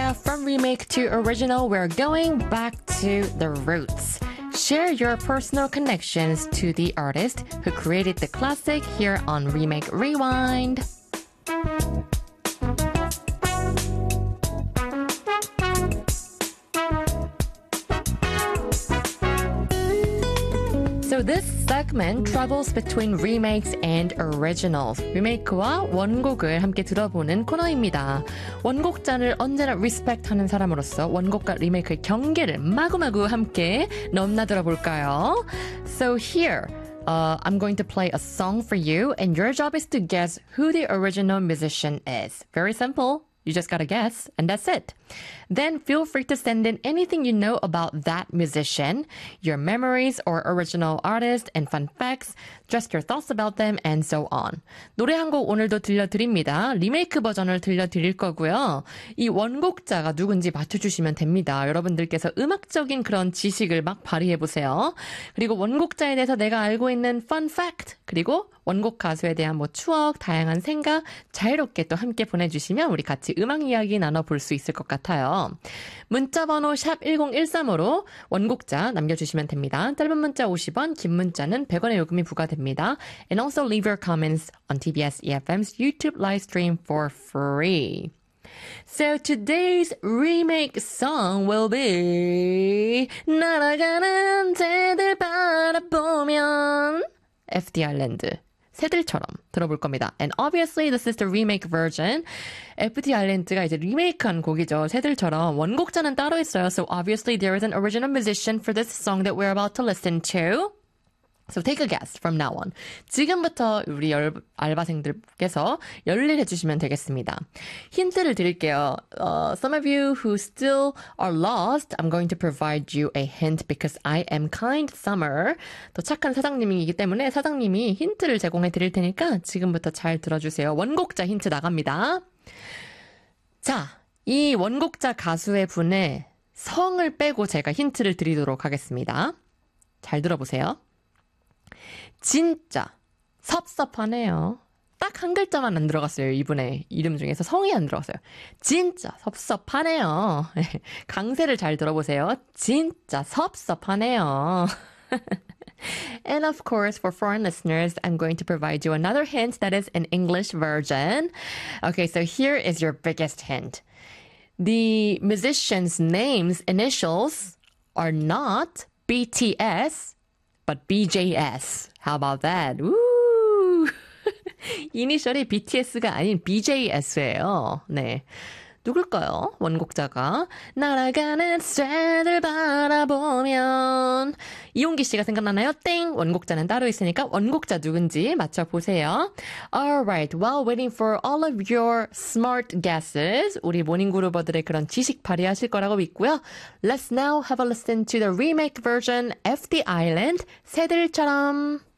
Now from remake to original, we're going back to the roots. Share your personal connections to the artist who created the classic here on Remake Rewind. So this segment travels between remakes and originals. 리메이크와 원곡을 함께 들어보는 코너입니다. 원곡자를 언제나 리스펙트하는 사람으로서 원곡과 리메이크의 경계를 마구마구 함께 넘나들어 볼까요? So here, I'm going to play a song for you, and your job is to guess who the original musician is. Very simple. You just gotta guess, and that's it. Then feel free to send in anything you know about that musician, your memories or original artist and fun facts, just your thoughts about them, and so on. 노래 한 곡 오늘도 들려드립니다. 리메이크 버전을 들려드릴 거고요. 이 원곡자가 누군지 맞춰주시면 됩니다. 여러분들께서 음악적인 그런 지식을 막 발휘해보세요. 그리고 원곡자에 대해서 내가 알고 있는 fun fact, 그리고 원곡 가수에 대한 뭐 추억, 다양한 생각 자유롭게 또 함께 보내주시면 우리 같이 음악 이야기 나눠볼 수 있을 것 같아요. 문자번호 샵 1013으로 원곡자 남겨주시면 됩니다. 짧은 문자 50원, 긴 문자는 100원의 요금이 부과됩니다. And also leave your comments on TBS EFM's YouTube live stream for free. So today's remake song will be 날아가는 새들 바라보면 FD 아일랜드 새들처럼 들어볼 겁니다. And obviously this is the remake version. FD 아일랜드가 이제 리메이크한 곡이죠. 새들처럼 원곡자는 따로 있어요. So obviously there is an original musician for this song that we're about to listen to. So take a guess from now on. 지금부터 우리 알바생들께서 열일해 주시면 되겠습니다. 힌트를 드릴게요. Some of you who still are lost, I'm going to provide you a hint because I am kind summer. 더 착한 사장님이기 때문에 사장님이 힌트를 제공해 드릴 테니까 지금부터 잘 들어주세요. 원곡자 힌트 나갑니다. 자, 이 원곡자 가수의 분의 성을 빼고 제가 힌트를 드리도록 하겠습니다. 잘 들어보세요. 진짜 섭섭하네요. 딱 한 글자만 안 들어갔어요. 이분의 이름 중에서 성이 안 들어갔어요. 진짜 섭섭하네요. 강세를 잘 들어보세요. 진짜 섭섭하네요. And of course, for foreign listeners, I'm going to provide you another hint that is an English version. Okay, so here is your biggest hint. The musicians' names, initials, are not BTS, but BJS. How about that? Woo! 이니셜이 BTS가 아닌 BJS예요. 네. 누굴까요? 원곡자가 날아가는 새들 바라보면 이용기 씨가 생각나나요? 땡! 원곡자는 따로 있으니까 원곡자 누군지 맞춰보세요. Alright, while waiting for all of your smart guesses, 우리 모닝그루버들의 그런 지식 발휘하실 거라고 믿고요. Let's now have a listen to the remake version FD Island, 새들처럼.